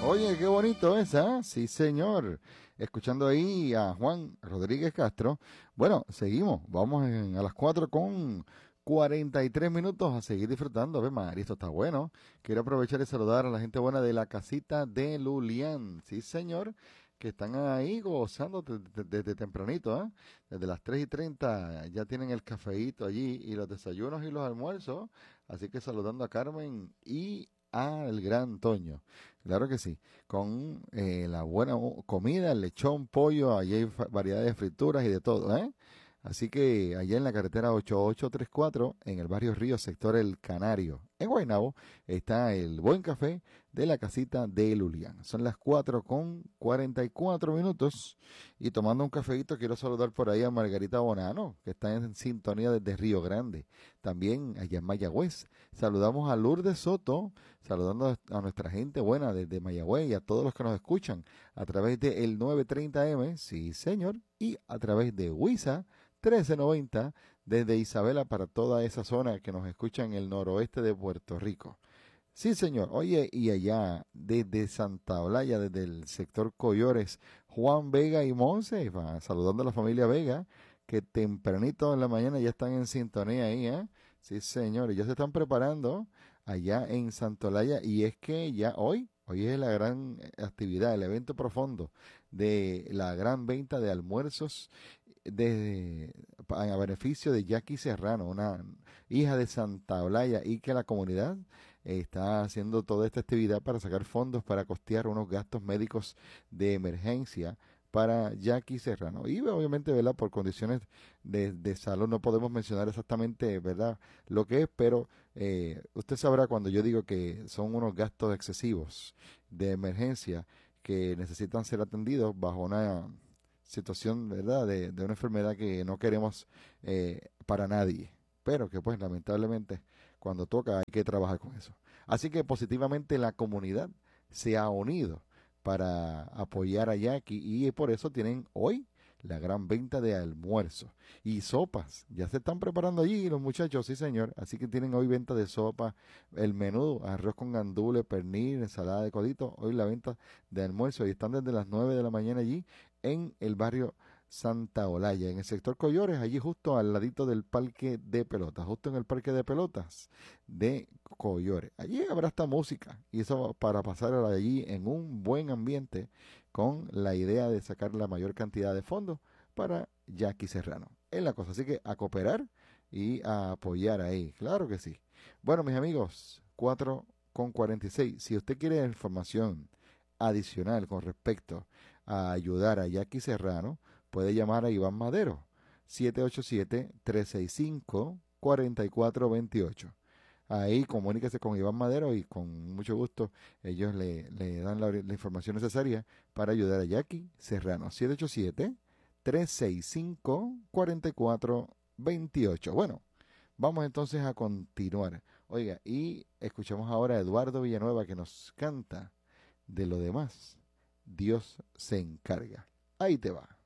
Oye, qué bonito es, ¿ah? Sí, señor. Escuchando ahí a Juan Rodríguez Castro. Bueno, seguimos. A las 4:43 a seguir disfrutando. A ver, Mari, esto está bueno. Quiero aprovechar y saludar a la gente buena de la casita de Lulián. Sí, señor. Que están ahí gozando desde tempranito, ¿ah? Desde las 3:30 ya tienen el cafeíto allí y los desayunos y los almuerzos. Así que saludando a Carmen y al gran Toño. Claro que sí, con la buena comida, el lechón, pollo, allí hay variedad de frituras y de todo, ¿eh? Así que allá en la carretera 8834, en el barrio Río, sector El Canario, en Guaynabo, está el buen café de la casita de Lulián. Son las 4:44 y tomando un cafeíto quiero saludar por ahí a Margarita Bonano, que está en sintonía desde Río Grande. También allá en Mayagüez. Saludamos a Lourdes Soto, saludando a nuestra gente buena desde Mayagüez y a todos los que nos escuchan a través de el 930M, sí señor, y a través de Huiza 1390 desde Isabela para toda esa zona que nos escucha en el noroeste de Puerto Rico. Sí, señor. Oye, y allá desde Santa Olaya, desde el sector Collores, Juan Vega y Monse, saludando a la familia Vega, que tempranito en la mañana ya están en sintonía ahí, ¿eh? Sí, señor. Y ya se están preparando allá en Santa Olaya. Y es que ya hoy es la gran actividad, el evento profundo de la gran venta de almuerzos a beneficio de Jackie Serrano, una hija de Santa Olaya, y que la comunidad está haciendo toda esta actividad para sacar fondos para costear unos gastos médicos de emergencia para Jackie Serrano. Y obviamente, ¿verdad? Por condiciones de salud no podemos mencionar exactamente, ¿verdad? Lo que es, pero usted sabrá cuando yo digo que son unos gastos excesivos de emergencia que necesitan ser atendidos bajo una situación, ¿verdad? De una enfermedad que no queremos para nadie, pero que pues lamentablemente cuando toca hay que trabajar con eso. Así que positivamente la comunidad se ha unido para apoyar a Jackie y por eso tienen hoy la gran venta de almuerzos y sopas. Ya se están preparando allí los muchachos, sí señor. Así que tienen hoy venta de sopa, el menú, arroz con gandules, pernil, ensalada de codito. Hoy la venta de almuerzo y están desde las 9 de la mañana allí en el barrio Santa Olaya, en el sector Collores, allí justo al ladito del parque de pelotas, justo en el parque de pelotas de Collores. Allí habrá esta música y eso para pasar allí en un buen ambiente con la idea de sacar la mayor cantidad de fondos para Jackie Serrano. Es la cosa, así que a cooperar y a apoyar ahí, claro que sí. Bueno, mis amigos, 4:46. Si usted quiere información adicional con respecto a ayudar a Jackie Serrano, puede llamar a Iván Madero, 787-365-4428. Ahí comuníquese con Iván Madero y con mucho gusto ellos le dan la información necesaria para ayudar a Jackie Serrano. 787-365-4428. Bueno, vamos entonces a continuar. Oiga, y escuchamos ahora a Eduardo Villanueva que nos canta: de lo demás, Dios se encarga. Ahí te va.